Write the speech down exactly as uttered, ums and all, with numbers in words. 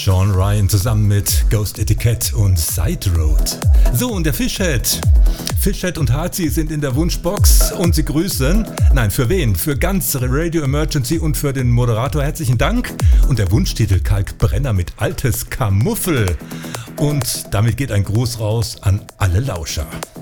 Sean Ryan zusammen mit Ghost Etiquette und Side Road. So, und der Fishhead. Fishhead und Hazi sind in der Wunschbox und sie grüßen. Nein, für wen? Für ganz Radio Emergency und für den Moderator herzlichen Dank. Und der Wunschtitel Kalkbrenner mit Altes Kamuffel. Und damit geht ein Gruß raus an alle Lauscher.